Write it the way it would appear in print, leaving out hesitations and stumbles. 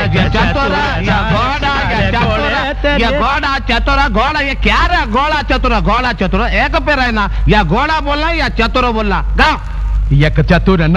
चतुर या घोड़ा चतुर घोड़ा ये क्या रहा घोड़ा चतुर एक पैर है ना या घोड़ा बोलना या चतुर बोलना गा एक चतुर